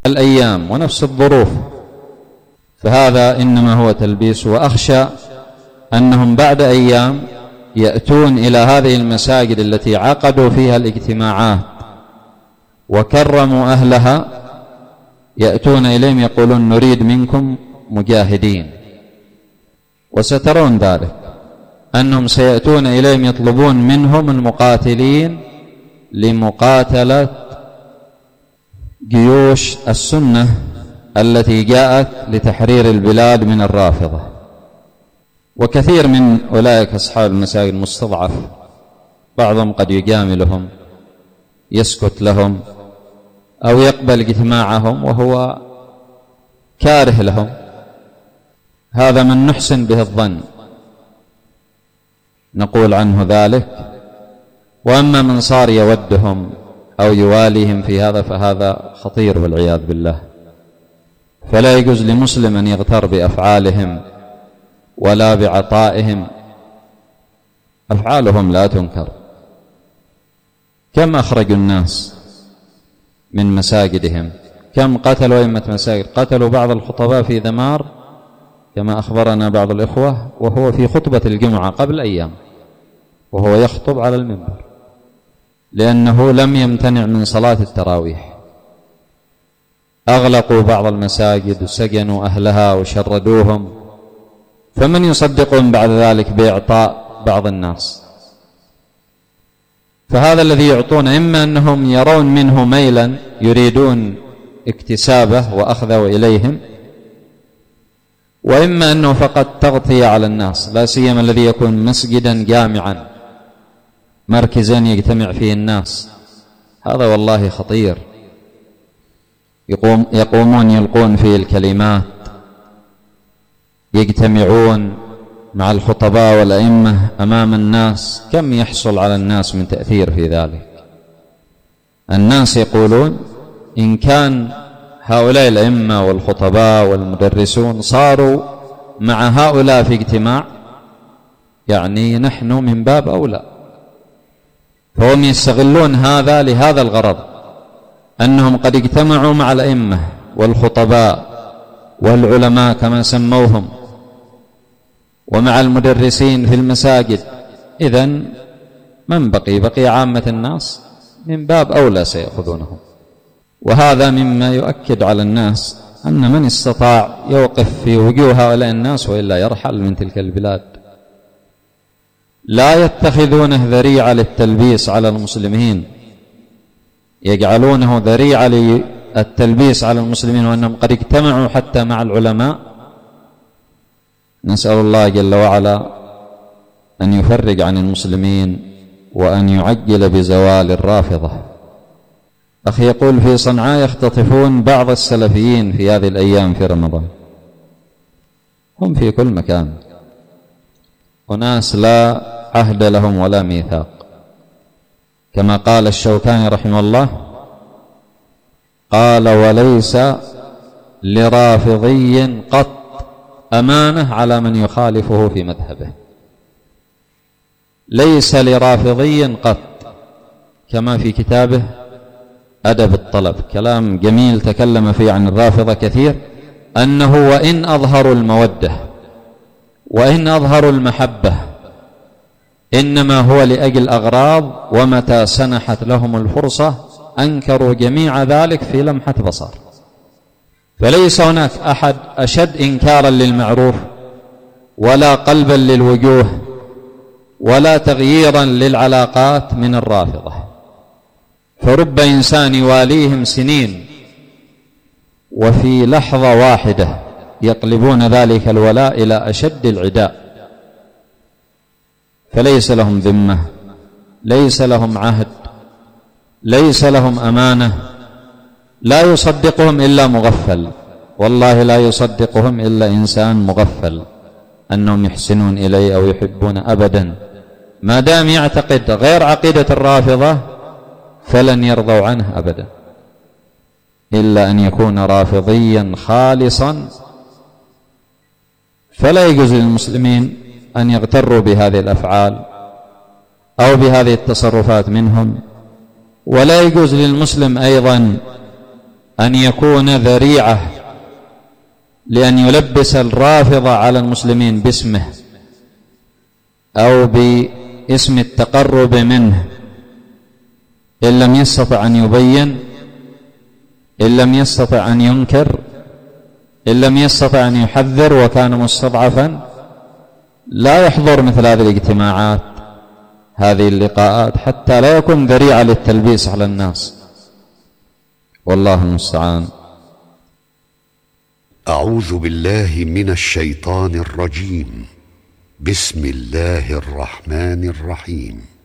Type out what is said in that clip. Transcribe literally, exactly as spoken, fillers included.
الأيام ونفس الظروف، فهذا إنما هو تلبيس. وأخشى أنهم بعد أيام يأتون إلى هذه المساجد التي عقدوا فيها الاجتماعات وكرموا أهلها، يأتون إليهم يقولون نريد منكم مجاهدين، وسترون ذلك أنهم سيأتون إليهم يطلبون منهم المقاتلين لمقاتلة جيوش السنة التي جاءت لتحرير البلاد من الرافضة. وكثير من أولئك أصحاب المساجد المستضعف بعضهم قد يجاملهم، يسكت لهم أو يقبل اجتماعهم وهو كاره لهم، هذا من نحسن به الظن نقول عنه ذلك. وأما من صار يودهم أو يواليهم في هذا فهذا خطير والعياذ بالله. فلا يجوز لمسلم أن يغتر بأفعالهم ولا بعطائهم، أفعالهم لا تنكر. كم أخرجوا الناس من مساجدهم، كم قتلوا أئمة مساجد، قتلوا بعض الخطباء في ذمار كما أخبرنا بعض الإخوة وهو في خطبة الجمعة قبل أيام وهو يخطب على المنبر لأنه لم يمتنع من صلاة التراويح. أغلقوا بعض المساجد وسجنوا أهلها وشردوهم، فمن يصدقهم بعد ذلك بإعطاء بعض الناس؟ فهذا الذي يعطون إما أنهم يرون منه ميلا يريدون اكتسابه وأخذه إليهم، وإما أنه فقط تغطية على الناس، لا سيما الذي يكون مسجدا جامعا مركزا يجتمع فيه الناس، هذا والله خطير. يقوم يقومون يلقون فيه الكلمات، يجتمعون مع الخطباء والأئمة أمام الناس، كم يحصل على الناس من تأثير في ذلك. الناس يقولون إن كان هؤلاء الأئمة والخطباء والمدرسون صاروا مع هؤلاء في اجتماع يعني نحن من باب أولى. فهم يستغلون هذا لهذا الغرض، أنهم قد اجتمعوا مع الأئمة والخطباء والعلماء كما سموهم ومع المدرسين في المساجد، إذن من بقي بقي عامة الناس من باب أولى سيأخذونهم. وهذا مما يؤكد على الناس أن من استطاع يوقف في وجوه هؤلاء الناس وإلا يرحل من تلك البلاد. لا يتخذونه ذريعة للتلبيس على المسلمين، يجعلونه ذريعة للتلبيس على المسلمين وأنهم قد اجتمعوا حتى مع العلماء. نسأل الله جل وعلا أن يفرج عن المسلمين وأن يعجل بزوال الرافضة. أخي يقول في صنعاء يختطفون بعض السلفيين في هذه الأيام في رمضان. هم في كل مكان، وناس لا عهد لهم ولا ميثاق، كما قال الشوكاني رحمه الله، قال وليس لرافضي قط أمانة على من يخالفه في مذهبه. ليس لرافضي قط، كما في كتابه أدب الطلب، كلام جميل تكلم فيه عن الرافضة كثير، أنه وإن أظهروا المودة وإن أظهروا المحبة إنما هو لأجل أغراض، ومتى سنحت لهم الفرصة أنكروا جميع ذلك في لمحة بصر. فليس هناك أحد أشد إنكارا للمعروف ولا قلبا للوجوه ولا تغييرا للعلاقات من الرافضة. فرب إنسان يواليهم سنين وفي لحظة واحدة يقلبون ذلك الولاء إلى أشد العداء. فليس لهم ذمة، ليس لهم عهد، ليس لهم أمانة. لا يصدقهم إلا مغفل، والله لا يصدقهم إلا إنسان مغفل أنهم يحسنون إليه أو يحبون أبدا. ما دام يعتقد غير عقيدة الرافضة فلن يرضوا عنه أبدا، إلا أن يكون رافضيا خالصا. فلا يجوز للمسلمين أن يغتروا بهذه الأفعال أو بهذه التصرفات منهم. ولا يجوز للمسلم أيضا أن يكون ذريعة لأن يلبس الرافضة على المسلمين باسمه أو باسم التقرب منه، إن لم يستطع أن يبين، إن لم يستطع أن ينكر، إن لم يستطع أن يحذر وكان مستضعفا، لا يحضر مثل هذه الاجتماعات، هذه اللقاءات، حتى لا يكون ذريعة للتلبيس على الناس، والله المستعان. أعوذ بالله من الشيطان الرجيم. بسم الله الرحمن الرحيم.